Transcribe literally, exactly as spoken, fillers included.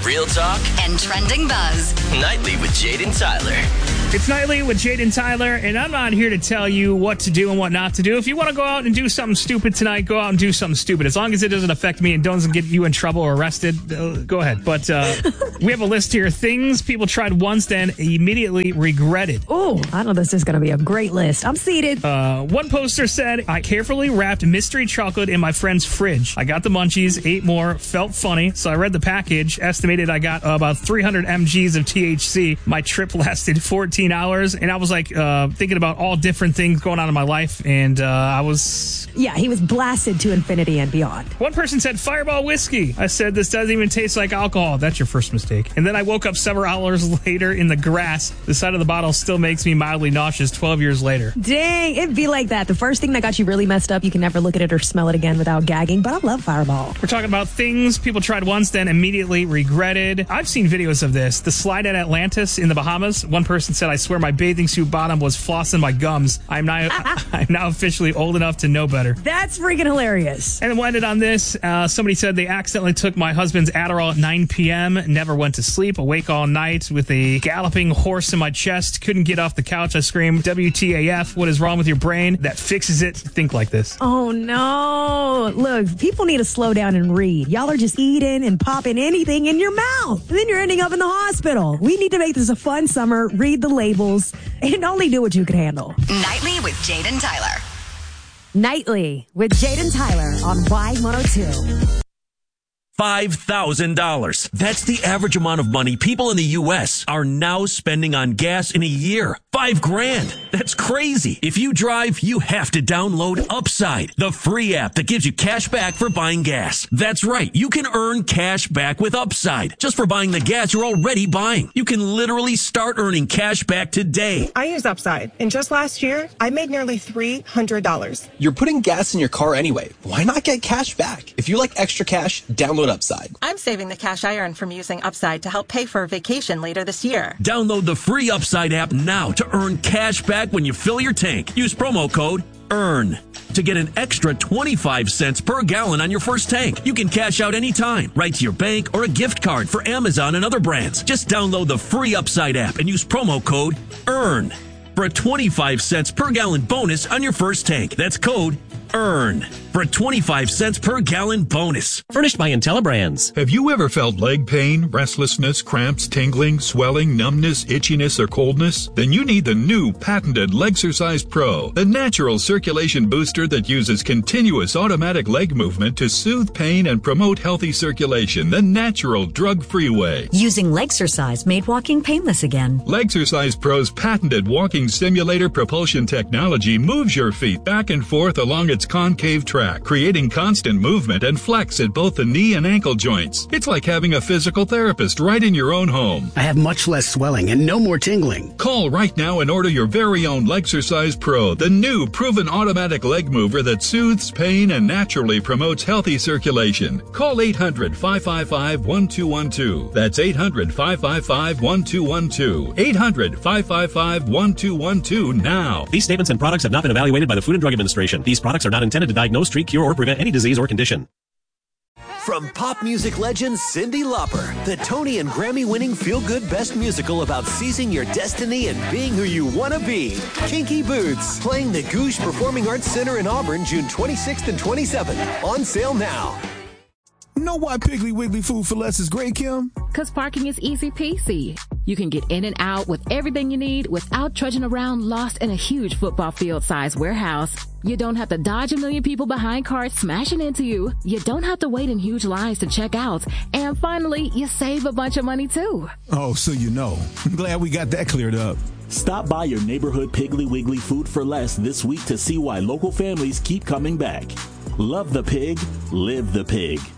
Real talk and trending buzz. Nightly with Jade and Tyler. It's Nightly with Jade and Tyler, and I'm not here to tell you what to do and what not to do. If you want to go out and do something stupid tonight, go out and do something stupid. As long as it doesn't affect me and doesn't get you in trouble or arrested, uh, go ahead. But uh, we have a list here. Things people tried once, then immediately regretted. Oh, I know this is going to be a great list. I'm seated. Uh, one poster said, I carefully wrapped mystery chocolate in my friend's fridge. I got the munchies, ate more, felt funny, so I read the package, estimated I got uh, about three hundred milligrams of T H C. My trip lasted fourteen hours, and I was like uh, thinking about all different things going on in my life, and uh, I was... Yeah, he was blasted to infinity and beyond. One person said Fireball whiskey. I said, this doesn't even taste like alcohol. That's your first mistake. And then I woke up several hours later in the grass. The side of the bottle still makes me mildly nauseous twelve years later. Dang, it'd be like that. The first thing that got you really messed up, you can never look at it or smell it again without gagging, but I love Fireball. We're talking about things people tried once, then immediately regretted. I've seen videos of this. The slide at Atlantis in the Bahamas. One person said, I swear my bathing suit bottom was flossing my gums. I'm now, I'm now officially old enough to know better. That's freaking hilarious. And then we'll end it on this. Uh, somebody said they accidentally took my husband's Adderall at nine p.m., never went to sleep, awake all night with a galloping horse in my chest, couldn't get off the couch. I screamed, W T A F, what is wrong with your brain? That fixes it. Think like this. Oh, no. Look, people need to slow down and read. Y'all are just eating and popping anything in your mouth. And then you're ending up in the hospital. We need to make this a fun summer. Read the labels and only do what you can handle. Nightly with Jade and Tyler. Nightly with Jade and Tyler on Y one oh two. five thousand dollars. That's the average amount of money people in the U S are now spending on gas in a year. Five grand. That's crazy. If you drive, you have to download Upside, the free app that gives you cash back for buying gas. That's right. You can earn cash back with Upside just for buying the gas you're already buying. You can literally start earning cash back today. I use Upside, and just last year, I made nearly three hundred dollars. You're putting gas in your car anyway. Why not get cash back? If you like extra cash, download Upside. I'm saving the cash I earn from using Upside to help pay for a vacation later this year. Download the free Upside app now to earn cash back when you fill your tank. Use promo code EARN to get an extra twenty-five cents per gallon on your first tank. You can cash out anytime, right to your bank or a gift card for Amazon and other brands. Just download the free Upside app and use promo code EARN for a twenty-five cents per gallon bonus on your first tank. That's code EARN for a twenty-five cents per gallon bonus. Furnished by IntelliBrands. Have you ever felt leg pain, restlessness, cramps, tingling, swelling, numbness, itchiness, or coldness? Then you need the new patented Legsercise Pro, the natural circulation booster that uses continuous automatic leg movement to soothe pain and promote healthy circulation the natural drug-free way. Using Legsercise made walking painless again. Legsercise Pro's patented walking simulator propulsion technology moves your feet back and forth along its concave track, creating constant movement and flex at both the knee and ankle joints. It's like having a physical therapist right in your own home. I have much less swelling and no more tingling. Call right now and order your very own Legsercise Pro, the new proven automatic leg mover that soothes pain and naturally promotes healthy circulation. Call eight hundred, five five five, one two one two. That's eight hundred, five five five, one two one two. eight hundred, five five five, one two one two now. These statements and products have not been evaluated by the Food and Drug Administration. These products are not intended to diagnose, treat, cure, or prevent any disease or condition. From pop music legend Cyndi Lauper, the Tony and Grammy-winning feel-good best musical about seizing your destiny and being who you want to be. Kinky Boots, playing the Goosh Performing Arts Center in Auburn, June twenty-sixth and twenty-seventh. On sale now. Know why Piggly Wiggly Food for Less is great, Kim? Because parking is easy peasy. You can get in and out with everything you need without trudging around lost in a huge football field-sized warehouse. You don't have to dodge a million people behind cars smashing into you. You don't have to wait in huge lines to check out. And finally, you save a bunch of money too. Oh, so you know. I'm glad we got that cleared up. Stop by your neighborhood Piggly Wiggly Food for Less this week to see why local families keep coming back. Love the pig, live the pig.